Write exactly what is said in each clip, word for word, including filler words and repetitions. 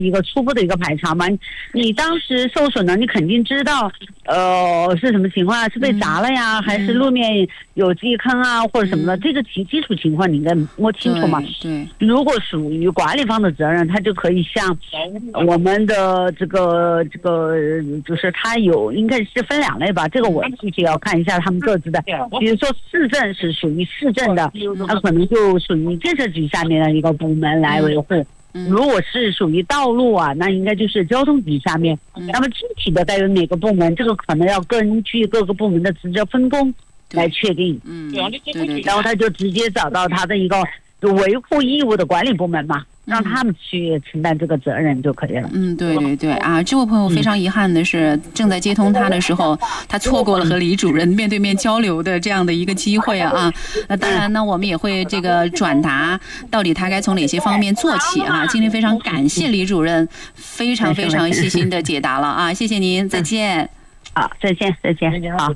一个初步的一个排查嘛。你当时受损了，你肯定知道，呃，是什么情况，是被砸了呀，嗯、还是路面有积坑啊，或者什么的，嗯、这个基基础情况你应该摸清楚嘛。 对。 对，如果属于管理方的责任，他就可以向我们的这个这个，就是他有应该是分两类吧，这个我具体要看一下他们各自的。比如说市政是属于市政的，他可能就属于建设局下面的一个部门来维护。如果是属于道路啊，那应该就是交通局下面。那么具体的该由哪个部门，这个可能要根据各个部门的职责分工来确定。 嗯，对对对。 然后他就直接找到他的一个维护义务的管理部门嘛，让他们去承担这个责任就可以了。 嗯，对对对啊，这位朋友非常遗憾的是，嗯、正在接通他的时候，他错过了和李主任面对面交流的这样的一个机会啊。那当然呢，我们也会这个转达到底他该从哪些方面做起啊。今天非常感谢李主任，非常非常细心的解答了啊，谢谢您，再见。 好，再见，再见，好。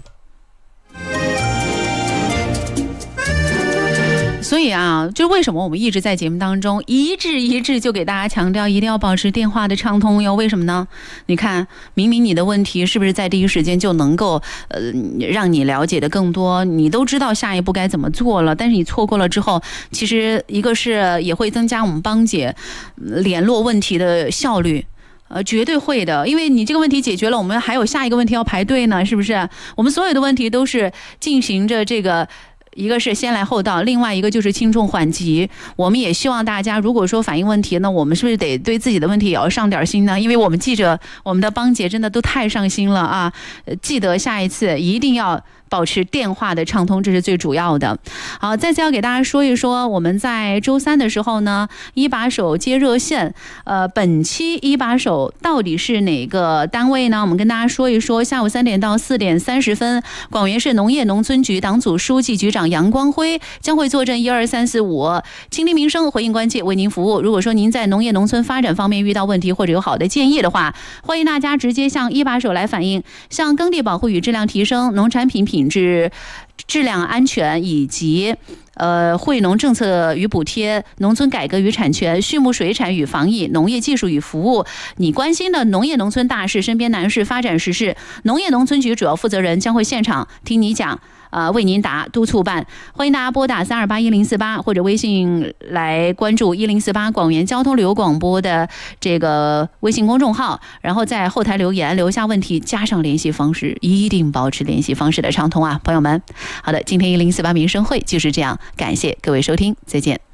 所以啊，就为什么我们一直在节目当中一致一致就给大家强调一定要保持电话的畅通哟？为什么呢？你看，明明你的问题是不是在第一时间就能够呃让你了解的更多，你都知道下一步该怎么做了，但是你错过了之后，其实一个是也会增加我们帮姐联络问题的效率。呃，绝对会的，因为你这个问题解决了，我们还有下一个问题要排队呢，是不是？我们所有的问题都是进行着这个。一个是先来后到，另外一个就是轻重缓急。我们也希望大家，如果说反映问题，那我们是不是得对自己的问题也要上点心呢？因为我们记者，我们的帮姐真的都太上心了啊！记得下一次一定要保持电话的畅通，这是最主要的。好，再次要给大家说一说，我们在周三的时候呢，一把手接热线。呃，本期一把手到底是哪个单位呢？我们跟大家说一说，下午三点到四点三十分，广元市农业农村局党组书记局长杨光辉将会坐镇一二三四五，倾听民生，回应关切，为您服务。如果说您在农业农村发展方面遇到问题或者有好的建议的话，欢迎大家直接向一把手来反映，向耕地保护与质量提升、农产品品质、质量安全以及呃，惠农政策与补贴、农村改革与产权、畜牧水产与防疫、农业技术与服务，你关心的农业农村大事、身边难事、发展时事，农业农村局主要负责人将会现场听你讲。呃，为您答，督促办。欢迎大家拨打三二八一零四八或者微信来关注一零四八广元交通旅游广播的这个微信公众号，然后在后台留言留下问题，加上联系方式，一定保持联系方式的畅通啊，朋友们。好的，今天一零四八民生会就是这样，感谢各位收听，再见。